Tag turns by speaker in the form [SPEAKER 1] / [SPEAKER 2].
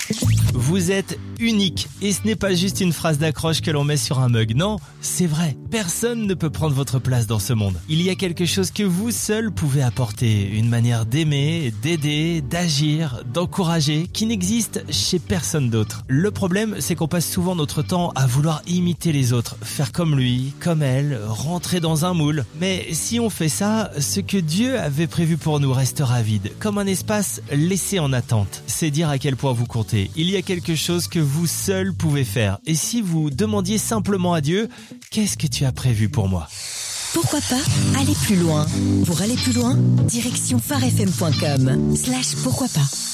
[SPEAKER 1] Vous êtes unique et ce n'est pas juste une phrase d'accroche que l'on met sur un mug. Non, c'est vrai. Personne ne peut prendre votre place dans ce monde. Il y a quelque chose que vous seul pouvez apporter, une manière d'aimer, d'aider, d'agir, d'encourager qui n'existe chez personne d'autre. Le problème, c'est qu'on passe souvent notre temps à vouloir imiter les autres, faire comme lui, comme elle, rentrer dans un moule. Mais si on fait ça, ce que Dieu avait prévu pour nous restera vide, comme un espace laissé en attente. C'est dire à quel point vous comptez. Il y a quelque chose que vous seul pouvez faire. Et si vous demandiez simplement à Dieu, qu'est-ce que tu as prévu pour moi ?
[SPEAKER 2] Pourquoi pas aller plus loin ? Pour aller plus loin, direction farfm.com/pourquoi pas.